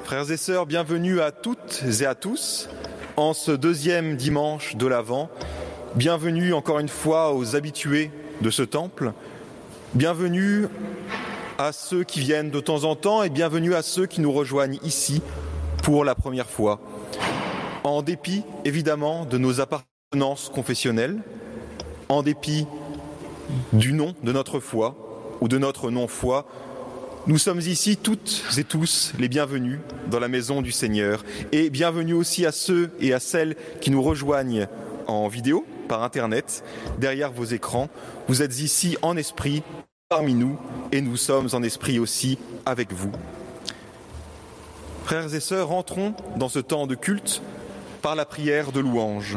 Frères et sœurs, bienvenue à toutes et à tous en ce deuxième dimanche de l'Avent. Bienvenue encore une fois aux habitués de ce temple. Bienvenue à ceux qui viennent de temps en temps et bienvenue à ceux qui nous rejoignent ici pour la première fois. En dépit, évidemment, de nos appartenances confessionnelles, en dépit du nom de notre foi ou de notre non-foi, nous sommes ici toutes et tous les bienvenus dans la maison du Seigneur et bienvenue aussi à ceux et à celles qui nous rejoignent en vidéo, par Internet, derrière vos écrans. Vous êtes ici en esprit parmi nous et nous sommes en esprit aussi avec vous. Frères et sœurs, rentrons dans ce temps de culte par la prière de louange.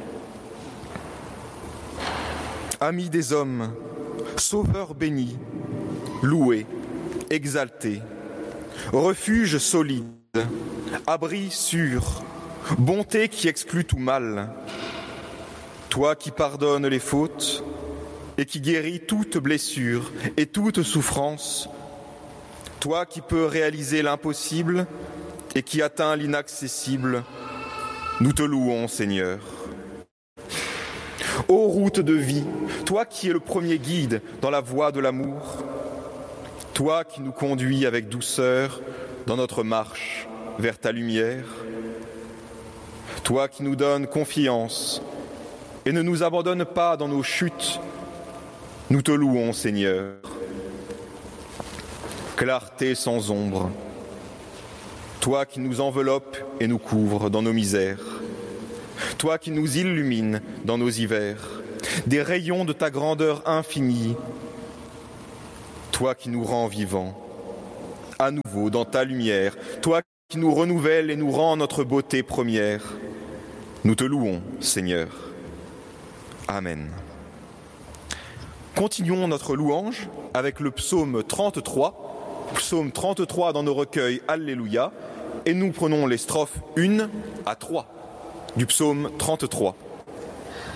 Amis des hommes, Sauveur béni, loué, exalté, refuge solide, abri sûr, bonté qui exclut tout mal, toi qui pardonnes les fautes et qui guéris toute blessure et toute souffrance, toi qui peux réaliser l'impossible et qui atteins l'inaccessible, nous te louons, Seigneur. Ô route de vie, toi qui es le premier guide dans la voie de l'amour, toi qui nous conduis avec douceur dans notre marche vers ta lumière, toi qui nous donnes confiance et ne nous abandonne pas dans nos chutes, nous te louons, Seigneur. Clarté sans ombre, toi qui nous enveloppes et nous couvres dans nos misères, toi qui nous illumines dans nos hivers, des rayons de ta grandeur infinie, toi qui nous rends vivants, à nouveau dans ta lumière, toi qui nous renouvelles et nous rends notre beauté première, nous te louons, Seigneur. Amen. Continuons notre louange avec le psaume 33 dans nos recueils Alléluia, et nous prenons les strophes 1 à 3 du psaume 33.